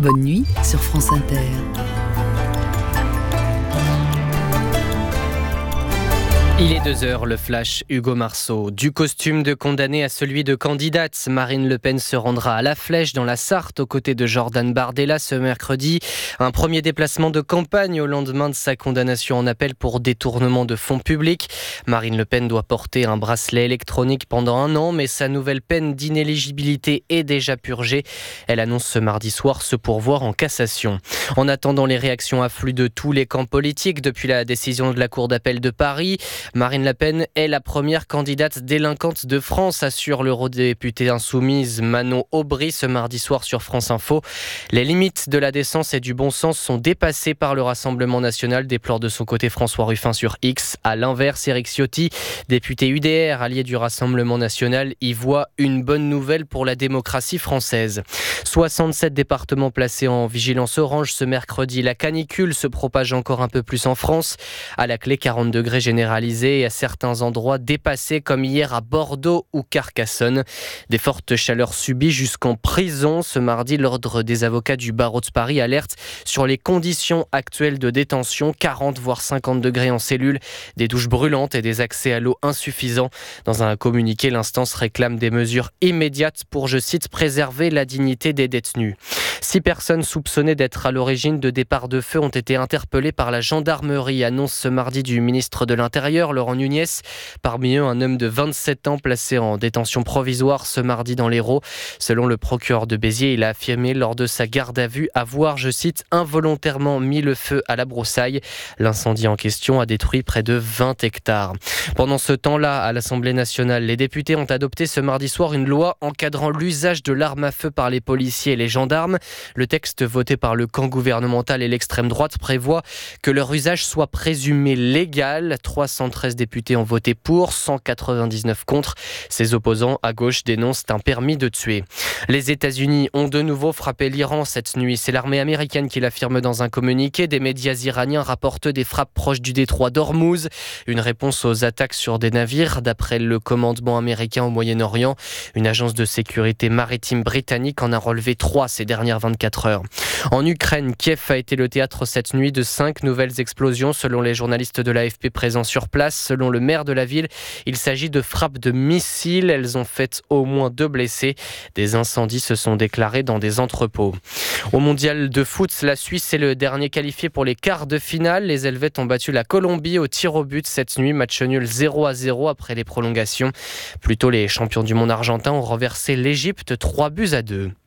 Bonne nuit sur France Inter. Il est 2h, le flash Hugo Marceau. Du costume de condamné à celui de candidate, Marine Le Pen se rendra à La Flèche dans la Sarthe aux côtés de Jordan Bardella ce mercredi. Un premier déplacement de campagne au lendemain de sa condamnation en appel pour détournement de fonds publics. Marine Le Pen doit porter un bracelet électronique pendant 1 an, mais sa nouvelle peine d'inéligibilité est déjà purgée. Elle annonce ce mardi soir se pourvoir en cassation. En attendant, les réactions affluent de tous les camps politiques depuis la décision de la Cour d'appel de Paris. Marine Le Pen est la première candidate délinquante de France, assure l'eurodéputée insoumise Manon Aubry ce mardi soir sur France Info. Les limites de la décence et du bon sens sont dépassées par le Rassemblement national, déplore de son côté François Ruffin sur X. À l'inverse, Éric Ciotti, député UDR, allié du Rassemblement national, y voit une bonne nouvelle pour la démocratie française. 67 départements placés en vigilance orange ce mercredi. La canicule se propage encore un peu plus en France. À la clé, 40 degrés généralisés et à certains endroits dépassés comme hier à Bordeaux ou Carcassonne. Des fortes chaleurs subies jusqu'en prison. Ce mardi, l'ordre des avocats du barreau de Paris alerte sur les conditions actuelles de détention. 40 voire 50 degrés en cellule, des douches brûlantes et des accès à l'eau insuffisants. Dans un communiqué, l'instance réclame des mesures immédiates pour, je cite, préserver la dignité des détenus. 6 personnes soupçonnées d'être à l'origine de départs de feu ont été interpellées par la gendarmerie, annonce ce mardi du ministre de l'Intérieur, Laurent Nunez. Parmi eux, un homme de 27 ans placé en détention provisoire ce mardi dans l'Hérault. Selon le procureur de Béziers, il a affirmé lors de sa garde à vue avoir, je cite, involontairement mis le feu à la broussaille. L'incendie en question a détruit près de 20 hectares. Pendant ce temps-là, à l'Assemblée nationale, les députés ont adopté ce mardi soir une loi encadrant l'usage de l'arme à feu par les policiers et les gendarmes. Le texte voté par le camp gouvernemental et l'extrême droite prévoit que leur usage soit présumé légal. 313 députés ont voté pour, 199 contre. Ses opposants à gauche dénoncent un permis de tuer. Les États-Unis ont de nouveau frappé l'Iran cette nuit. C'est l'armée américaine qui l'affirme dans un communiqué. Des médias iraniens rapportent des frappes proches du détroit d'Ormuz. Une réponse aux attaques sur des navires, d'après le commandement américain au Moyen-Orient. Une agence de sécurité maritime britannique en a relevé 3 ces dernières 24 heures. En Ukraine, Kiev a été le théâtre cette nuit de 5 nouvelles explosions selon les journalistes de l'AFP présents sur place. Selon le maire de la ville, il s'agit de frappes de missiles. Elles ont fait au moins 2 blessés. Des incendies se sont déclarés dans des entrepôts. Au mondial de foot, la Suisse est le dernier qualifié pour les quarts de finale. Les Helvètes ont battu la Colombie au tir au but cette nuit. Match nul 0-0 après les prolongations. Plus tôt, les champions du monde argentin ont renversé l'Égypte 3-2.